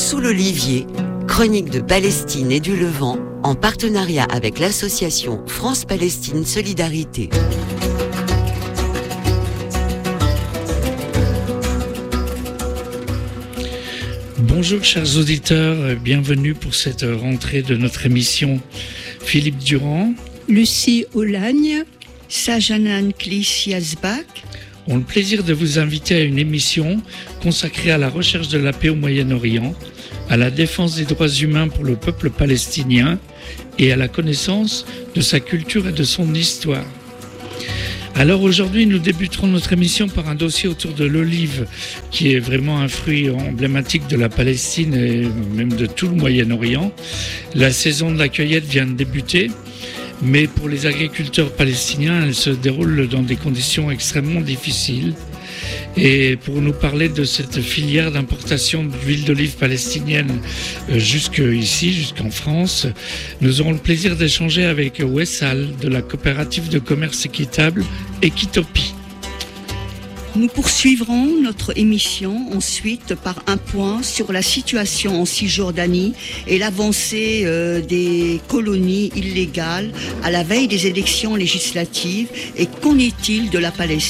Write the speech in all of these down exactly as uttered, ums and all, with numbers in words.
Sous l'olivier, chronique de Palestine et du Levant, en partenariat avec l'association France-Palestine Solidarité. Bonjour chers auditeurs, bienvenue pour cette rentrée de notre émission. Philippe Durand, Lucie Olagne, Sajanan Klis-Yazbak ont le plaisir de vous inviter à une émission consacrée à la recherche de la paix au Moyen-Orient, à la défense des droits humains pour le peuple palestinien et à la connaissance de sa culture et de son histoire. Alors aujourd'hui, nous débuterons notre émission par un dossier autour de l'olive, qui est vraiment un fruit emblématique de la Palestine et même de tout le Moyen-Orient. La saison de la cueillette vient de débuter, mais pour les agriculteurs palestiniens, elle se déroule dans des conditions extrêmement difficiles. Et pour nous parler de cette filière d'importation d'huile d'olive palestinienne jusqu'ici, jusqu'en France, nous aurons le plaisir d'échanger avec Wessal de la coopérative de commerce équitable Equitopie. Nous poursuivrons notre émission ensuite par un point sur la situation en Cisjordanie et l'avancée euh, des colonies illégales à la veille des élections législatives et qu'en est-il de la Palestine ?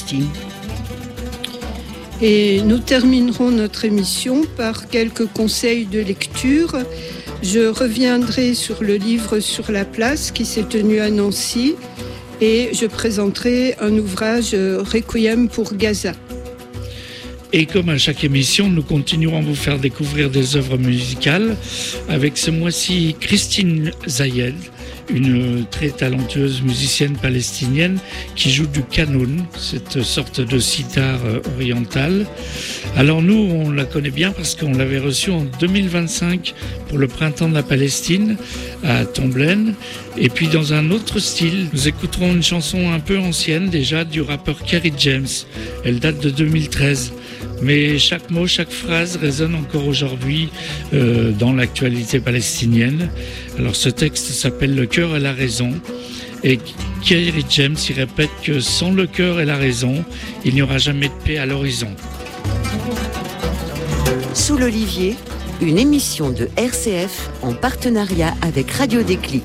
Et nous terminerons notre émission par quelques conseils de lecture. Je reviendrai sur le livre Sur la place qui s'est tenu à Nancy et je présenterai un ouvrage Requiem pour Gaza. Et comme à chaque émission, nous continuerons à vous faire découvrir des œuvres musicales avec ce mois-ci Christine Zayed, une très talentueuse musicienne palestinienne qui joue du qanun, cette sorte de sitar orientale. Alors nous, on la connaît bien parce qu'on l'avait reçue en deux mille vingt-cinq pour le Printemps de la Palestine à Tomblaine. Et puis dans un autre style, nous écouterons une chanson un peu ancienne déjà du rappeur Kerry James. Elle date de deux mille treize. Mais chaque mot, chaque phrase résonne encore aujourd'hui euh, dans l'actualité palestinienne. Alors ce texte s'appelle « Le cœur et la raison » et Kerry James y répète que sans le cœur et la raison, il n'y aura jamais de paix à l'horizon. Sous l'olivier, une émission de R C F en partenariat avec Radio Déclic.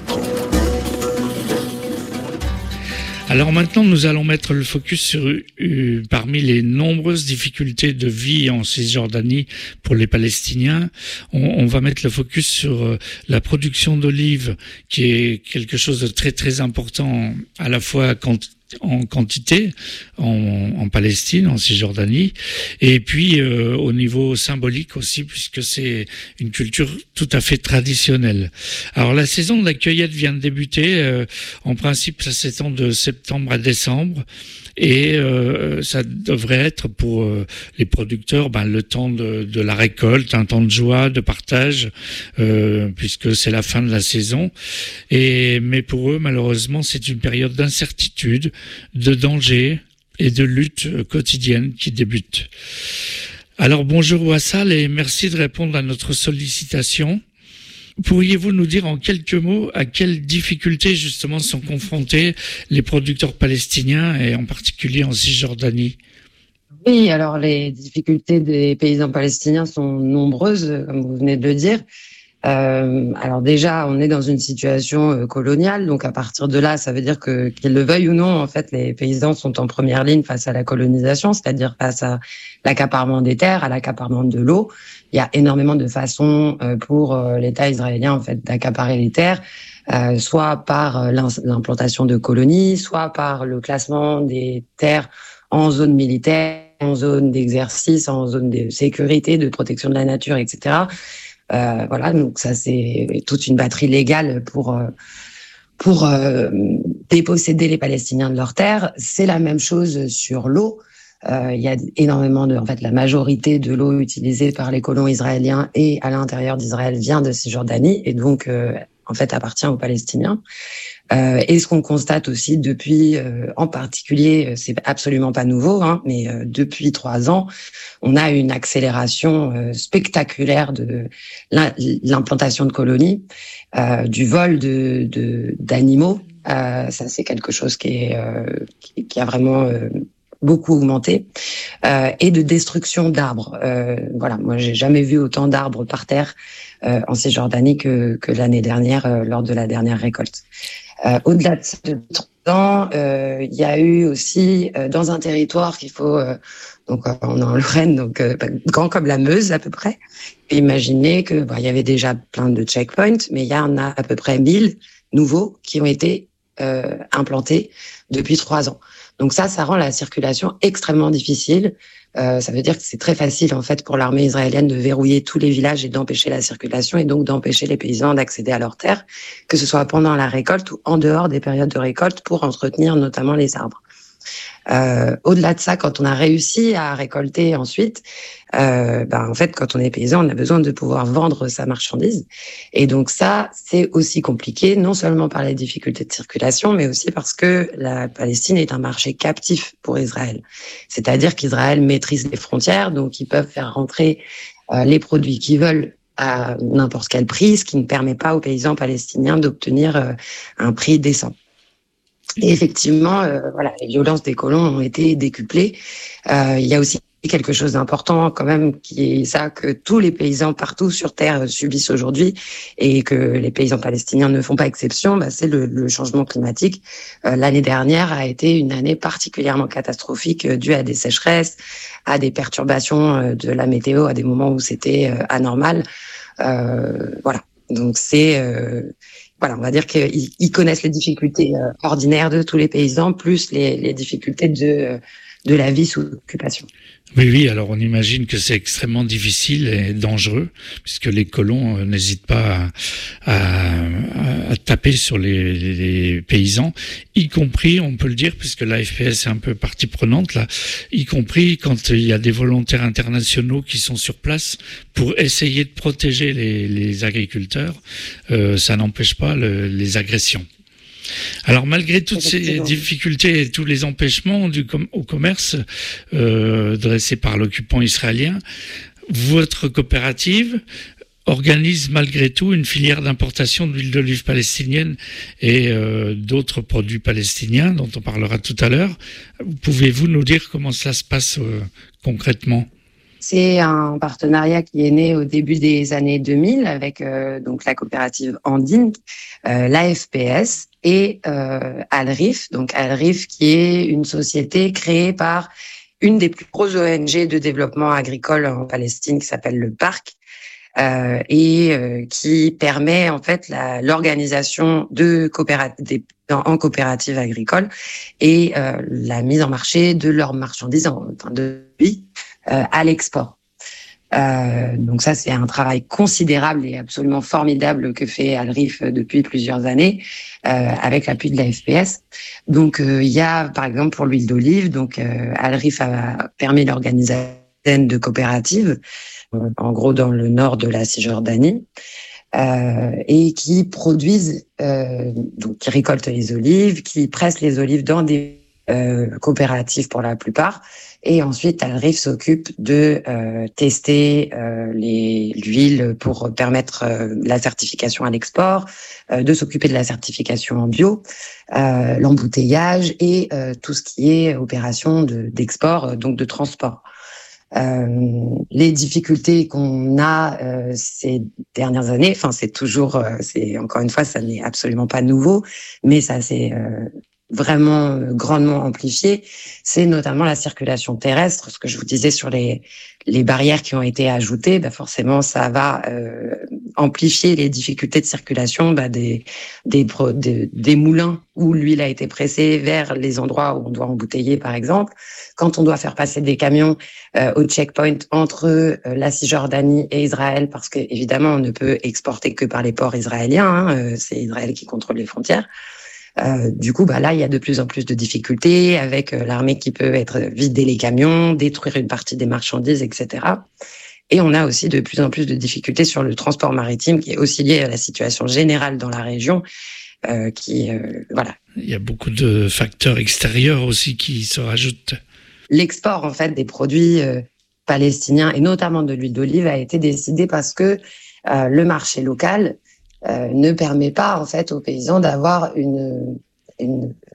Alors maintenant, nous allons mettre le focus sur euh, parmi les nombreuses difficultés de vie en Cisjordanie pour les Palestiniens. On, on va mettre le focus sur euh, la production d'olives, qui est quelque chose de très très important à la fois quand en quantité en, en Palestine, en Cisjordanie, et puis euh, au niveau symbolique aussi, puisque c'est une culture tout à fait traditionnelle. Alors la saison de la cueillette vient de débuter, euh, en principe ça s'étend de septembre à décembre, et euh, ça devrait être pour euh, les producteurs ben, le temps de, de la récolte, un temps de joie, de partage, euh, puisque c'est la fin de la saison. Et mais pour eux, malheureusement, c'est une période d'incertitude, de danger et de lutte quotidienne qui débute. Alors bonjour Wassal et merci de répondre à notre sollicitation. Pourriez-vous nous dire en quelques mots à quelles difficultés justement sont confrontés les producteurs palestiniens et en particulier en Cisjordanie ? Oui, alors les difficultés des paysans palestiniens sont nombreuses, comme vous venez de le dire. Euh, alors déjà, on est dans une situation euh, coloniale, donc à partir de là, ça veut dire que qu'ils le veuillent ou non, en fait, les paysans sont en première ligne face à la colonisation, c'est-à-dire face à l'accaparement des terres, à l'accaparement de l'eau. Il y a énormément de façons euh, pour euh, l'État israélien, en fait, d'accaparer les terres, euh, soit par l'implantation de colonies, soit par le classement des terres en zone militaire, en zone d'exercice, en zone de sécurité, de protection de la nature, et cetera. Euh, voilà, donc ça c'est toute une batterie légale pour euh, pour euh, déposséder les Palestiniens de leurs terres. C'est la même chose sur l'eau. Euh, il y a énormément de, en fait, la majorité de l'eau utilisée par les colons israéliens et à l'intérieur d'Israël vient de Cisjordanie et donc euh, en fait appartient aux Palestiniens. Euh, et ce qu'on constate aussi depuis, euh, en particulier, c'est absolument pas nouveau, hein, mais euh, depuis trois ans, on a une accélération euh, spectaculaire de l'implantation de colonies, euh, du vol de, de d'animaux. Euh, ça, c'est quelque chose qui est euh, qui, qui a vraiment euh, beaucoup augmenté, euh, et de destruction d'arbres. Euh, voilà, moi j'ai jamais vu autant d'arbres par terre euh, en Cisjordanie que, que l'année dernière euh, lors de la dernière récolte. Euh, au-delà de ça, de temps, euh, il y a eu aussi euh, dans un territoire qu'il faut, euh, donc euh, on est en Lorraine, donc euh, grand comme la Meuse à peu près. Et imaginez que bah, il y avait déjà plein de checkpoints, mais il y en a à peu près mille nouveaux qui ont été euh, implantés depuis trois ans. Donc ça, ça rend la circulation extrêmement difficile. Euh, ça veut dire que c'est très facile en fait pour l'armée israélienne de verrouiller tous les villages et d'empêcher la circulation et donc d'empêcher les paysans d'accéder à leurs terres, que ce soit pendant la récolte ou en dehors des périodes de récolte pour entretenir notamment les arbres. Euh, au-delà de ça, quand on a réussi à récolter ensuite, euh, ben en fait, quand on est paysan, on a besoin de pouvoir vendre sa marchandise. Et donc ça, c'est aussi compliqué, non seulement par les difficultés de circulation, mais aussi parce que la Palestine est un marché captif pour Israël. C'est-à-dire qu'Israël maîtrise les frontières, donc ils peuvent faire rentrer euh, les produits qu'ils veulent à n'importe quel prix, ce qui ne permet pas aux paysans palestiniens d'obtenir euh, un prix décent. Et effectivement, euh, voilà, les violences des colons ont été décuplées. Euh, il y a aussi quelque chose d'important quand même, qui est ça que tous les paysans partout sur Terre subissent aujourd'hui et que les paysans palestiniens ne font pas exception, bah, c'est le, le changement climatique. Euh, l'année dernière a été une année particulièrement catastrophique euh, due à des sécheresses, à des perturbations euh, de la météo, à des moments où c'était euh, anormal. Euh, voilà, donc c'est... Euh, Voilà, on va dire qu'ils ils connaissent les difficultés euh, ordinaires de tous les paysans, plus les, les difficultés de, de la vie sous occupation. Oui, oui, alors on imagine que c'est extrêmement difficile et dangereux, puisque les colons euh, n'hésitent pas à, à, à taper sur les, les paysans, y compris, on peut le dire, puisque l'A F P S est un peu partie prenante là, y compris quand il y a des volontaires internationaux qui sont sur place pour essayer de protéger les, les agriculteurs, euh, ça n'empêche pas le, les agressions. Alors malgré toutes ces difficultés et tous les empêchements du com- au commerce euh, dressés par l'occupant israélien, votre coopérative organise malgré tout une filière d'importation d'huile d'olive palestinienne et euh, d'autres produits palestiniens dont on parlera tout à l'heure. Pouvez-vous nous dire comment cela se passe euh, concrètement ? C'est un partenariat qui est né au début des années deux mille avec euh, donc la coopérative Andine, euh, l'A F P S et euh, Al-Rif. Donc Al-Rif qui est une société créée par une des plus grosses O N G de développement agricole en Palestine qui s'appelle le Parc euh, et euh, qui permet en fait la, l'organisation de coopératives en coopérative agricole et euh, la mise en marché de leurs marchandises, en, enfin de vie. Euh, à l'export. Euh, donc ça, c'est un travail considérable et absolument formidable que fait Al-Rif depuis plusieurs années euh, avec l'appui de la F P S. Donc euh, il y a, par exemple, pour l'huile d'olive, donc euh, Al-Rif a permis l'organisation de coopératives, euh, en gros dans le nord de la Cisjordanie, euh, et qui produisent, euh, donc qui récoltent les olives, qui pressent les olives dans des euh, coopératives pour la plupart. Et ensuite, Al-Rif s'occupe de euh, tester euh, les, l'huile pour permettre euh, la certification à l'export, euh, de s'occuper de la certification en bio, euh, l'embouteillage et euh, tout ce qui est opération de, d'export, euh, donc de transport. Euh, les difficultés qu'on a euh, ces dernières années, enfin c'est toujours, euh, c'est encore une fois, ça n'est absolument pas nouveau, mais ça c'est euh, vraiment grandement amplifié, c'est notamment la circulation terrestre. Ce que je vous disais sur les les barrières qui ont été ajoutées, bah forcément ça va euh, amplifier les difficultés de circulation bah des des, des des moulins où l'huile a été pressée vers les endroits où on doit embouteiller par exemple. Quand on doit faire passer des camions euh, au checkpoint entre euh, la Cisjordanie et Israël, parce que évidemment on ne peut exporter que par les ports israéliens, hein, euh, c'est Israël qui contrôle les frontières. Euh, du coup, bah là, il y a de plus en plus de difficultés avec euh, l'armée qui peut être vider les camions, détruire une partie des marchandises, et cetera. Et on a aussi de plus en plus de difficultés sur le transport maritime, qui est aussi lié à la situation générale dans la région, euh, qui euh, voilà. Il y a beaucoup de facteurs extérieurs aussi qui se rajoutent. L'export en fait des produits euh, palestiniens et notamment de l'huile d'olive a été décidé parce que euh, le marché local Euh, ne permet pas en fait aux paysans d'avoir une, une,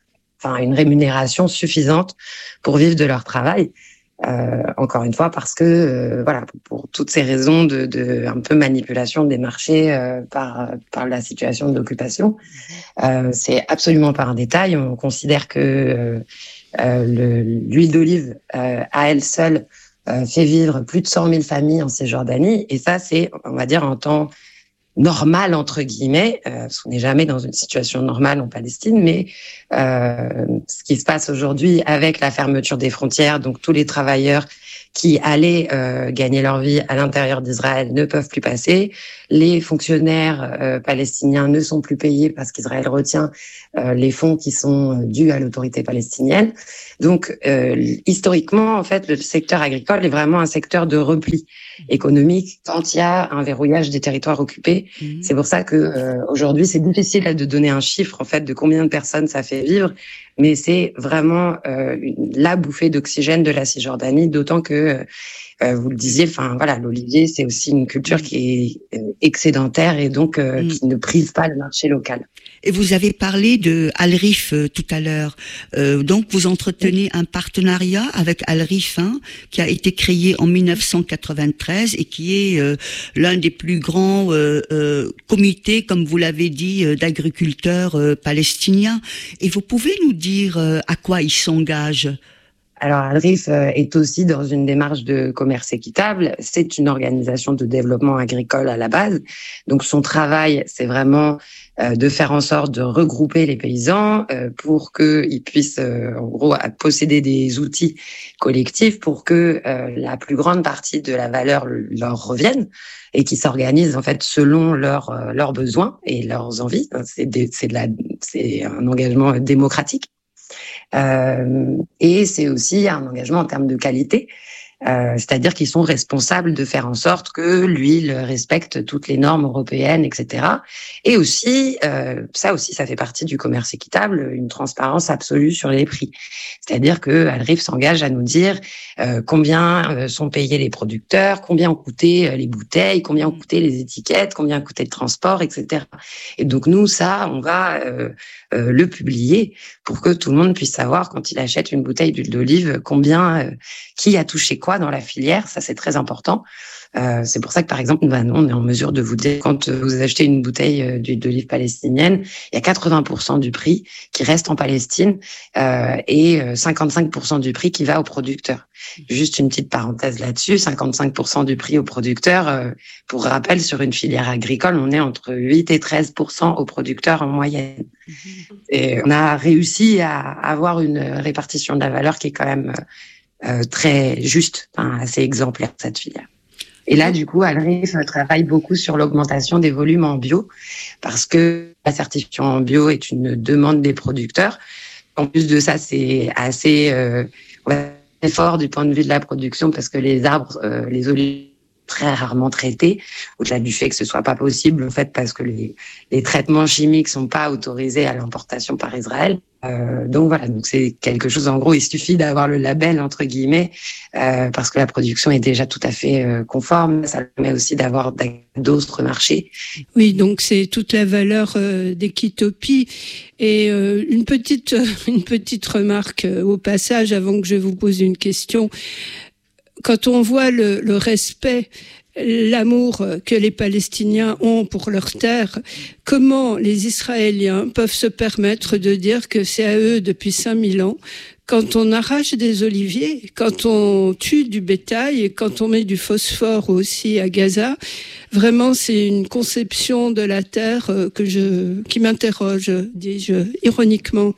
enfin une rémunération suffisante pour vivre de leur travail. Euh, encore une fois, parce que euh, voilà, pour, pour toutes ces raisons de, de un peu manipulation des marchés euh, par par la situation d'occupation, euh, c'est absolument pas un détail. On considère que euh, euh, le, l'huile d'olive euh, à elle seule euh, fait vivre plus de cent mille familles en Cisjordanie, et ça, c'est, on va dire, en temps normal entre guillemets, euh, parce qu'on n'est jamais dans une situation normale en Palestine, mais euh, ce qui se passe aujourd'hui avec la fermeture des frontières, donc tous les travailleurs qui allaient euh, gagner leur vie à l'intérieur d'Israël ne peuvent plus passer, les fonctionnaires euh, palestiniens ne sont plus payés parce qu'Israël retient euh, les fonds qui sont dus à l'autorité palestinienne. Donc euh, historiquement, en fait, le secteur agricole est vraiment un secteur de repli économique quand il y a un verrouillage des territoires occupés. Mmh. C'est pour ça que euh, aujourd'hui, c'est difficile de donner un chiffre en fait de combien de personnes ça fait vivre, mais c'est vraiment euh, une, la bouffée d'oxygène de la Cisjordanie, d'autant que euh, vous le disiez, enfin voilà, l'olivier c'est aussi une culture qui est euh, excédentaire et donc euh, mmh. qui ne prive pas le marché local. Et vous avez parlé de Al-Rif euh, tout à l'heure. Euh, donc vous entretenez un partenariat avec Al-Rif, hein, qui a été créé en mille neuf cent quatre-vingt-treize et qui est euh, l'un des plus grands euh, euh, comités, comme vous l'avez dit, euh, d'agriculteurs euh, palestiniens. Et vous pouvez nous dire euh, à quoi il s'engage ? Alors, Al-Rif est aussi dans une démarche de commerce équitable. C'est une organisation de développement agricole à la base. Donc, son travail, c'est vraiment euh, de faire en sorte de regrouper les paysans euh, pour qu'ils puissent, euh, en gros, posséder des outils collectifs pour que euh, la plus grande partie de la valeur leur revienne et qu'ils s'organisent en fait selon leurs euh, leurs besoins et leurs envies. C'est des, c'est de la, c'est un engagement démocratique. Euh, et c'est aussi un engagement en termes de qualité, euh, c'est-à-dire qu'ils sont responsables de faire en sorte que l'huile respecte toutes les normes européennes, et cetera. Et aussi, euh, ça aussi, ça fait partie du commerce équitable, une transparence absolue sur les prix. C'est-à-dire que Al-Rif s'engage à nous dire euh, combien euh, sont payés les producteurs, combien ont coûté euh, les bouteilles, combien ont coûté les étiquettes, combien ont coûté le transport, et cetera. Et donc nous, ça, on va euh, euh, le publier pour que tout le monde puisse savoir quand il achète une bouteille d'huile d'olive combien, euh, qui a touché quoi dans la filière. Ça, c'est très important. Euh, c'est pour ça que, par exemple, bah, nous, on est en mesure de vous dire, quand vous achetez une bouteille d'huile d'olive palestinienne, il y a quatre-vingts pour cent du prix qui reste en Palestine euh, et cinquante-cinq pour cent du prix qui va au producteur. Juste une petite parenthèse là-dessus, cinquante-cinq pour cent du prix au producteur. Euh, pour rappel, sur une filière agricole, on est entre huit et treize pour cent au producteur en moyenne. Et on a réussi à avoir une répartition de la valeur qui est quand même euh, très juste, hein, assez exemplaire, cette filière. Et là, du coup, Al-Rif travaille beaucoup sur l'augmentation des volumes en bio, parce que la certification en bio est une demande des producteurs. En plus de ça, c'est assez euh, fort du point de vue de la production, parce que les arbres, euh, les olives, très rarement traités, au-delà du fait que ce soit pas possible, en fait, parce que les, les traitements chimiques sont pas autorisés à l'importation par Israël. Euh, donc voilà, donc c'est quelque chose, en gros, il suffit d'avoir le label, entre guillemets, euh, parce que la production est déjà tout à fait euh, conforme. Ça permet aussi d'avoir d'autres marchés. Oui, donc c'est toute la valeur euh, d'Equitopie. Et euh, une petite, une petite remarque euh, au passage, avant que je vous pose une question. Quand on voit le, le respect, l'amour que les Palestiniens ont pour leur terre, comment les Israéliens peuvent se permettre de dire que c'est à eux depuis cinq mille ans, quand on arrache des oliviers, quand on tue du bétail et quand on met du phosphore aussi à Gaza. Vraiment, c'est une conception de la terre que je, qui m'interroge, dis-je ironiquement.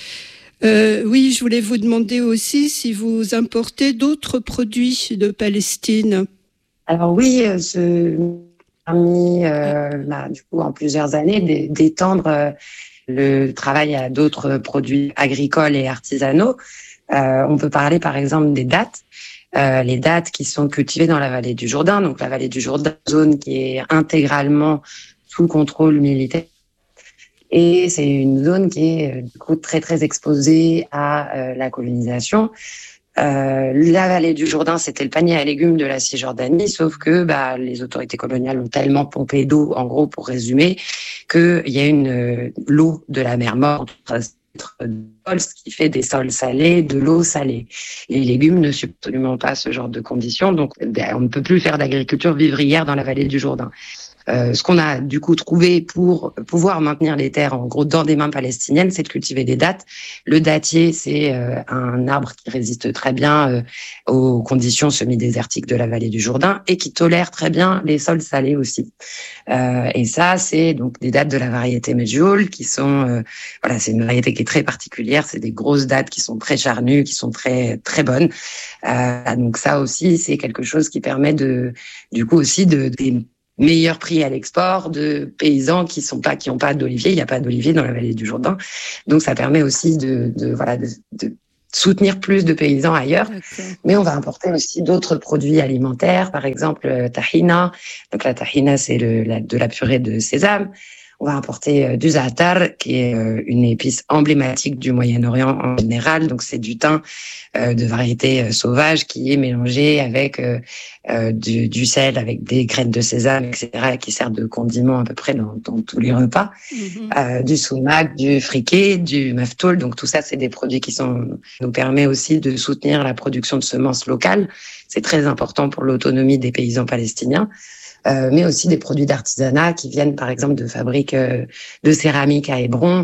Euh, oui, je voulais vous demander aussi si vous importez d'autres produits de Palestine. Alors oui, ce permis, euh, bah, du coup, en plusieurs années, d'étendre euh, le travail à d'autres produits agricoles et artisanaux. Euh, on peut parler, par exemple, des dattes. Euh, les dattes qui sont cultivées dans la vallée du Jourdain. Donc, la vallée du Jourdain, zone qui est intégralement sous contrôle militaire. Et c'est une zone qui est du coup très très exposée à euh, la colonisation. Euh, la vallée du Jourdain, c'était le panier à légumes de la Cisjordanie, sauf que bah, les autorités coloniales ont tellement pompé d'eau, en gros pour résumer, qu'il y a une euh, l'eau de la mer Morte ce qui fait des sols salés, de l'eau salée. Les légumes ne supportent absolument pas ce genre de conditions, donc on ne peut plus faire d'agriculture vivrière dans la vallée du Jourdain. Euh, ce qu'on a du coup trouvé pour pouvoir maintenir les terres en gros dans des mains palestiniennes, c'est de cultiver des dattes. Le dattier, c'est euh, un arbre qui résiste très bien euh, aux conditions semi-désertiques de la vallée du Jourdain et qui tolère très bien les sols salés aussi. Euh, et ça, c'est donc des dattes de la variété Medjool qui sont, euh, voilà, c'est une variété qui est très particulière. C'est des grosses dattes qui sont très charnues, qui sont très très bonnes. Euh, donc ça aussi, c'est quelque chose qui permet de, du coup aussi de, de meilleur prix à l'export de paysans qui sont pas, qui ont pas d'olivier. Il n'y a pas d'olivier dans la vallée du Jourdain. Donc, ça permet aussi de, de voilà, de, de soutenir plus de paysans ailleurs. Okay. Mais on va importer aussi d'autres produits alimentaires. Par exemple, tahina. Donc, la tahina, c'est le, la, de la purée de sésame. On va importer euh, du za'atar, qui est euh, une épice emblématique du Moyen-Orient en général. Donc, c'est du thym euh, de variété euh, sauvage qui est mélangé avec euh, euh, du, du sel, avec des graines de sésame, et cetera, qui sert de condiment à peu près dans, dans tous les repas. Mm-hmm. Euh, du sumac, du friquet, du maftoul. Donc, tout ça, c'est des produits qui sont nous permet aussi de soutenir la production de semences locales. C'est très important pour l'autonomie des paysans palestiniens. Euh, mais aussi des produits d'artisanat qui viennent par exemple de fabriques euh, de céramique à Hébron,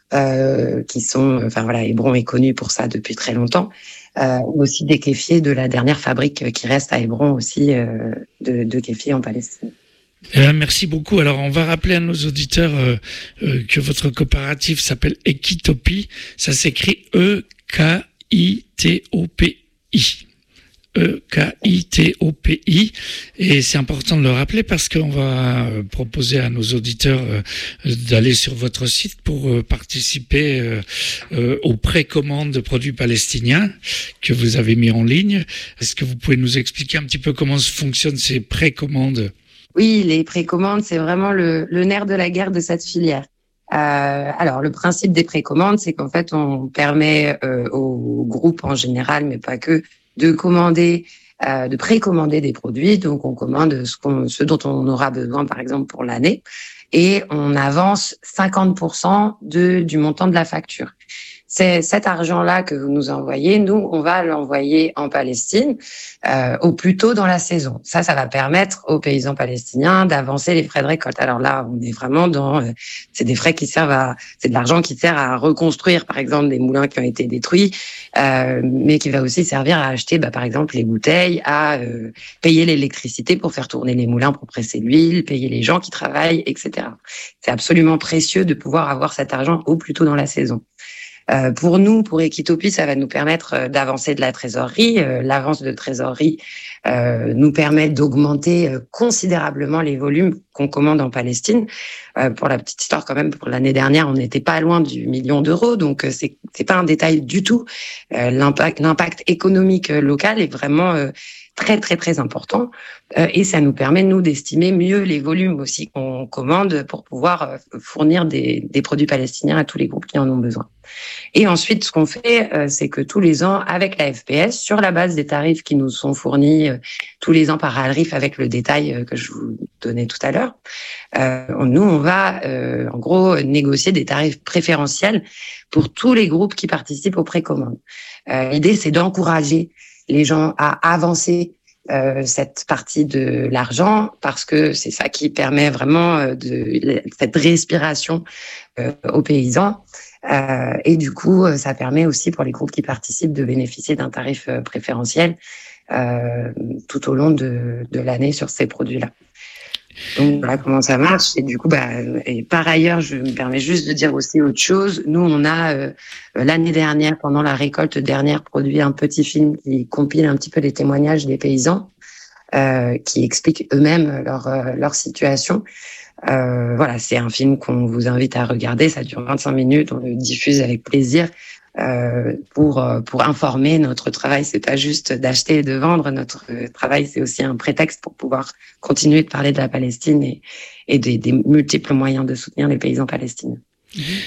euh, qui sont, enfin voilà, Hébron est connu pour ça depuis très longtemps, euh, ou aussi des kéfiers de la dernière fabrique qui reste à Hébron aussi, euh, de, de kéfiers en Palestine. Euh, merci beaucoup. Alors, on va rappeler à nos auditeurs euh, euh, que votre coopérative s'appelle Equitopi. Ça s'écrit E K I T O P I. E K I T O P I, et c'est important de le rappeler parce qu'on va proposer à nos auditeurs d'aller sur votre site pour participer aux précommandes de produits palestiniens que vous avez mis en ligne. Est-ce que vous pouvez nous expliquer un petit peu comment fonctionnent ces précommandes ? Oui, les précommandes, c'est vraiment le, le nerf de la guerre de cette filière. Euh, alors, le principe des précommandes, c'est qu'en fait, on permet euh, aux groupes en général, mais pas que, de commander, euh, de précommander des produits. Donc, on commande ce, qu'on, ce dont on aura besoin, par exemple, pour l'année. Et on avance cinquante pour cent de, du montant de la facture. C'est cet argent-là que vous nous envoyez. Nous, on va l'envoyer en Palestine euh, au plus tôt dans la saison. Ça, ça va permettre aux paysans palestiniens d'avancer les frais de récolte. Alors là, on est vraiment dans... Euh, c'est des frais qui servent à... C'est de l'argent qui sert à reconstruire, par exemple, des moulins qui ont été détruits, euh, mais qui va aussi servir à acheter, bah, par exemple, les bouteilles, à euh, payer l'électricité pour faire tourner les moulins pour presser l'huile, payer les gens qui travaillent, et cetera. C'est absolument précieux de pouvoir avoir cet argent au plus tôt dans la saison. Euh, pour nous, pour Equitopi, ça va nous permettre euh, d'avancer de la trésorerie. Euh, l'avance de trésorerie euh, nous permet d'augmenter euh, considérablement les volumes qu'on commande en Palestine. Euh, pour la petite histoire, quand même, pour l'année dernière, on n'était pas loin du million d'euros, donc euh, c'est c'est pas un détail du tout. Euh, l'impact, l'impact économique euh, local est vraiment euh, très très très important, euh, et ça nous permet nous d'estimer mieux les volumes aussi qu'on commande pour pouvoir euh, fournir des, des produits palestiniens à tous les groupes qui en ont besoin. Et ensuite, ce qu'on fait, euh, c'est que tous les ans, avec la F P S, sur la base des tarifs qui nous sont fournis euh, tous les ans par Alrif, avec le détail euh, que je vous donnais tout à l'heure, euh, nous, on va euh, en gros négocier des tarifs préférentiels pour tous les groupes qui participent aux précommandes. Euh, l'idée, c'est d'encourager les gens à avancer euh, cette partie de l'argent, parce que c'est ça qui permet vraiment euh, de cette respiration euh, aux paysans. Euh, et du coup, ça permet aussi pour les groupes qui participent de bénéficier d'un tarif euh, préférentiel euh, tout au long de, de l'année sur ces produits-là. Donc voilà comment ça marche. Et du coup, bah, et par ailleurs, je me permets juste de dire aussi autre chose. Nous, on a euh, l'année dernière, pendant la récolte dernière, produit un petit film qui compile un petit peu les témoignages des paysans, euh, qui expliquent eux-mêmes leur euh, leur situation. Euh, voilà, c'est un film qu'on vous invite à regarder. Ça dure vingt-cinq minutes. On le diffuse avec plaisir. Euh, pour pour informer. Notre travail, c'est pas juste d'acheter et de vendre. Notre travail, c'est aussi un prétexte pour pouvoir continuer de parler de la Palestine et, et des, des multiples moyens de soutenir les paysans palestiniens.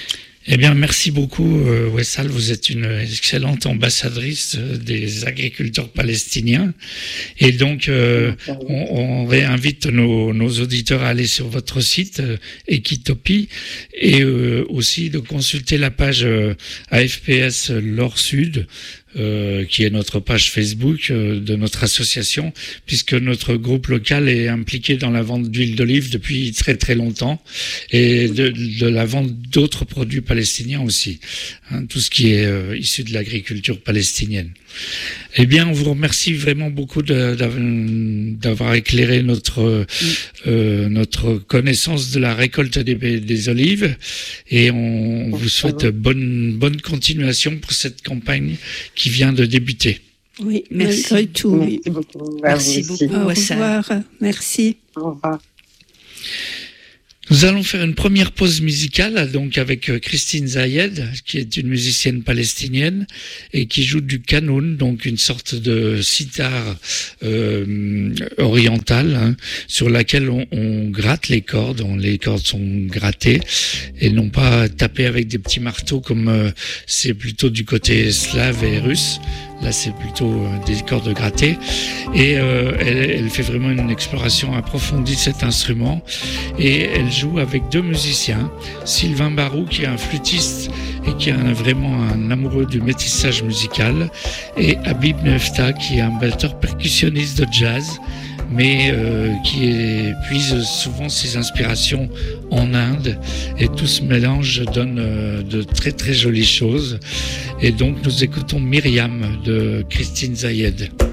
Eh bien, merci beaucoup, euh, Wessal. Vous êtes une excellente ambassadrice des agriculteurs palestiniens. Et donc, euh, on, on réinvite nos, nos auditeurs à aller sur votre site, euh, Equitopie, et euh, aussi de consulter la page euh, A F P S Nord Sud, Euh, qui est notre page Facebook euh, de notre association, puisque notre groupe local est impliqué dans la vente d'huile d'olive depuis très très longtemps et de, de la vente d'autres produits palestiniens aussi, hein, tout ce qui est euh, issu de l'agriculture palestinienne. Eh bien, on vous remercie vraiment beaucoup de, d'avoir éclairé notre euh, notre connaissance de la récolte des, des olives, et on vous souhaite bonne bonne continuation pour cette campagne qui vient de débuter. Oui, merci. Malgré tout. Oui. Merci beaucoup. Merci beaucoup. Au revoir. Merci. Au revoir. Nous allons faire une première pause musicale, donc avec Christine Zayed, qui est une musicienne palestinienne et qui joue du kanoun, donc une sorte de sitar euh, orientale, hein, sur laquelle on, on gratte les cordes. On, les cordes sont grattées et non pas tapées avec des petits marteaux comme euh, c'est plutôt du côté slave et russe. Là, c'est plutôt euh, des cordes grattées. Et euh, elle, elle fait vraiment une exploration approfondie de cet instrument. Et elle joue avec deux musiciens. Sylvain Barou, qui est un flûtiste et qui est un, vraiment un amoureux du métissage musical. Et Habib Nefta, qui est un batteur percussionniste de jazz, mais euh, qui est, puise souvent ses inspirations en Inde, et tout ce mélange donne euh, de très très jolies choses. Et donc nous écoutons Myriam de Christine Zayed.